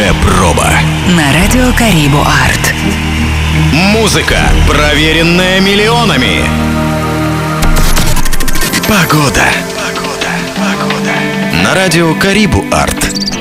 Первая проба. На радио Карибу Арт. Музыка, проверенная миллионами. Погода. На радио Карибу Арт.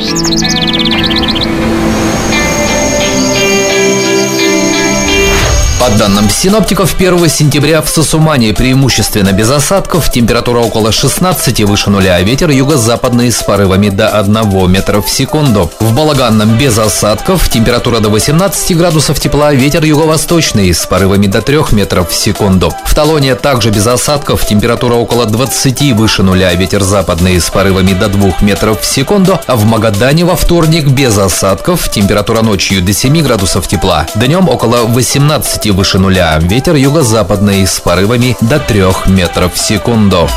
По данным синоптиков, 1 сентября в Сосумане преимущественно без осадков, температура около 16 выше нуля, а ветер юго-западный с порывами до 1 метра в секунду. В Балаганном без осадков, температура до 18 градусов тепла, ветер юго-восточный с порывами до 3 метров в секунду. В Талоне также без осадков, температура около 20 выше нуля, ветер западный с порывами до 2 метров в секунду, а в Магадане во вторник без осадков, температура ночью до 7 градусов тепла, днем около 18 выше нуля, ветер юго-западный с порывами до 3 метров в секунду.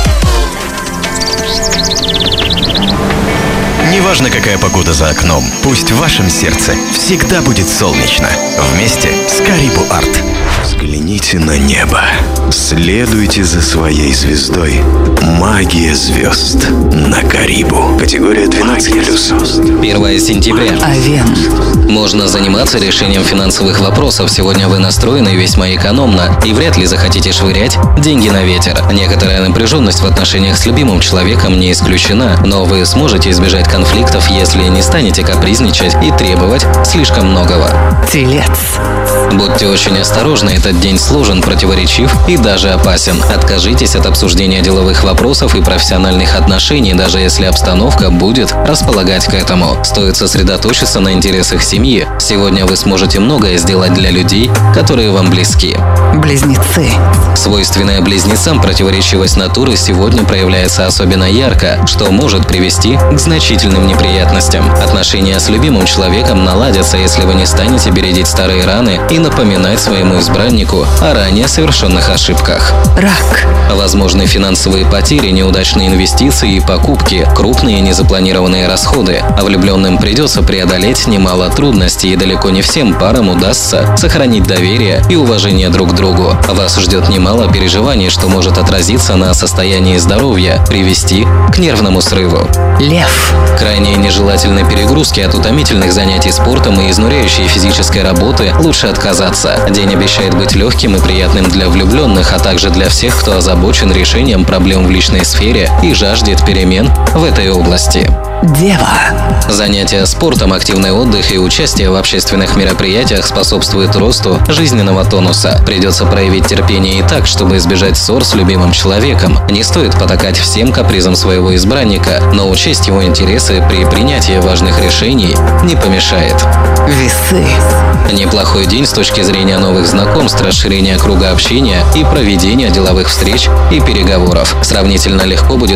Неважно, какая погода за окном, пусть в вашем сердце всегда будет солнечно. Вместе с Карибу Арт. Взгляните на небо. Следуйте за своей звездой. Магия звезд на Карибу. Категория 12+. 1 сентября. Овен. Можно заниматься решением финансовых вопросов. Сегодня вы настроены весьма экономно и вряд ли захотите швырять деньги на ветер. Некоторая напряженность в отношениях с любимым человеком не исключена, но вы сможете избежать конфликтов, если не станете капризничать и требовать слишком многого. Телец. Будьте очень осторожны, этот день сложен, противоречив и даже опасен. Откажитесь от обсуждения деловых вопросов и профессиональных отношений, даже если обстановка будет располагать к этому. Стоит сосредоточиться на интересах семьи. Сегодня вы сможете многое сделать для людей, которые вам близки. Близнецы. Свойственная близнецам противоречивость натуры сегодня проявляется особенно ярко, что может привести к значительным неприятностям. Отношения с любимым человеком наладятся, если вы не станете бередить старые раны и напоминать своему избраннику о ранее совершенных ошибках. Рак. Возможны финансовые потери, неудачные инвестиции и покупки, крупные незапланированные расходы. А влюбленным придется преодолеть немало трудностей, и далеко не всем парам удастся сохранить доверие и уважение друг к другу. Вас ждет немало переживаний, что может отразиться на состоянии здоровья, привести к нервному срыву. Лев. Крайне нежелательны перегрузки от утомительных занятий спортом и изнуряющей физической работы лучше отказаться. День обещает быть легким и приятным для влюбленных, а также для всех, кто озабочен решением проблем в личной сфере и жаждет перемен в этой области. Дева. Занятия спортом, активный отдых и участие в общественных мероприятиях способствует росту жизненного тонуса. Придется проявить терпение и так, чтобы избежать ссор с любимым человеком. Не стоит потакать всем капризам своего избранника, но учесть его интересы при принятии важных решений не помешает. Весы. Неплохой день с точки зрения новых знакомств, расширения круга общения и проведения деловых встреч и переговоров. Сравнительно легко будет